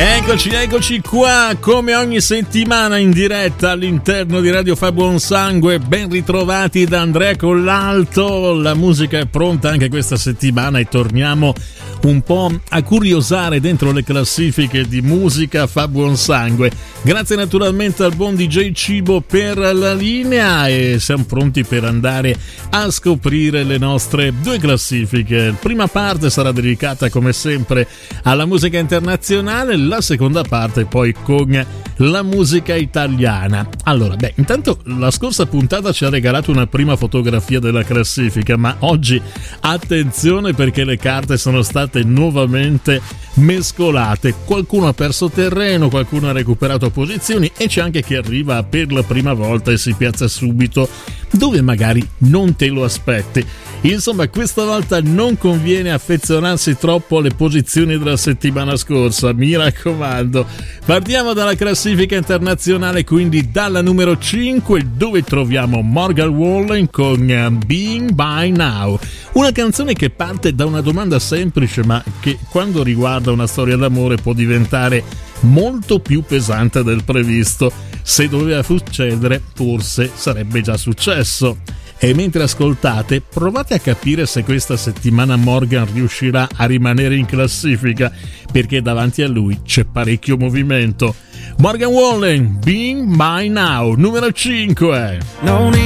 Eccoci qua, come ogni settimana in diretta all'interno di Radio Fa Buon Sangue. Ben ritrovati da Andrea Collalto. La musica è pronta anche questa settimana e torniamo un po' a curiosare dentro le classifiche di musica Fa Buon Sangue. Grazie naturalmente al buon DJ Cibo per la linea e siamo pronti per andare a scoprire le nostre due classifiche. La prima parte sarà dedicata come sempre alla musica internazionale, la seconda parte poi con la musica italiana. Allora, intanto la scorsa puntata ci ha regalato una prima fotografia della classifica, ma oggi attenzione perché le carte sono state nuovamente mescolate. Qualcuno ha perso terreno, qualcuno ha recuperato posizioni e c'è anche chi arriva per la prima volta e si piazza subito dove magari non te lo aspetti. Insomma, questa volta non conviene affezionarsi troppo alle posizioni della settimana scorsa, mi raccomando. Partiamo dalla classifica internazionale, quindi dalla numero 5, dove troviamo Morgan Wallen con Being By Now, una canzone che parte da una domanda semplice ma che quando riguarda una storia d'amore può diventare molto più pesante del previsto. Se doveva succedere, forse sarebbe già successo. E mentre ascoltate, provate a capire se questa settimana Morgan riuscirà a rimanere in classifica, perché davanti a lui c'è parecchio movimento. Morgan Wallen, Being By Now, numero 5.